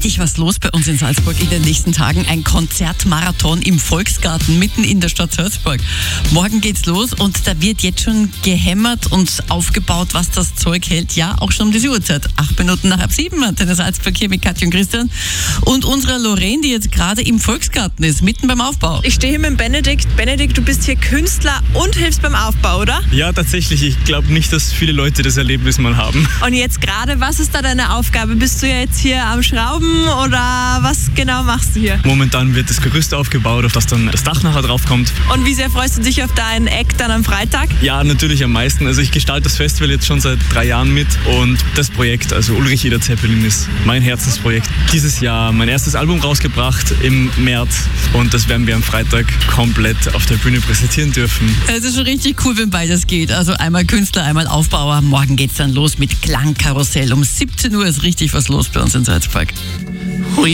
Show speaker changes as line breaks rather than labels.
richtig was los bei uns in Salzburg in den nächsten Tagen. Ein Konzertmarathon im Volksgarten mitten in der Stadt Salzburg. Morgen geht's los und da wird jetzt schon gehämmert und aufgebaut, was das Zeug hält. Ja, auch schon um diese Uhrzeit. 8 Minuten nach 7 hat der Salzburg hier mit Katja und Christian und unserer Lorraine, die jetzt gerade im Volksgarten ist, mitten beim Aufbau.
Ich stehe hier mit Benedikt. Benedikt, du bist hier Künstler und hilfst beim Aufbau, oder?
Ja, tatsächlich. Ich glaube nicht, dass viele Leute das Erlebnis mal haben.
Und jetzt gerade, was ist da deine Aufgabe? Bist du jetzt hier am Schrauben oder was genau machst du hier?
Momentan wird das Gerüst aufgebaut, auf das dann das Dach nachher drauf kommt.
Und wie sehr freust du dich auf deinen Act dann am Freitag?
Ja, natürlich am meisten. Also ich gestalte das Festival jetzt schon seit 3 Jahren mit und das Projekt, also Ulrich Eder Zeppelin, ist mein Herzensprojekt. Dieses Jahr mein erstes Album rausgebracht im März und das werden wir am Freitag komplett auf der Bühne präsentieren dürfen.
Es ist schon richtig cool, wenn beides geht. Also einmal Künstler, einmal Aufbauer. Morgen geht's dann los mit Klangkarussell. Um 17 Uhr ist richtig was los bei uns in Salzburg.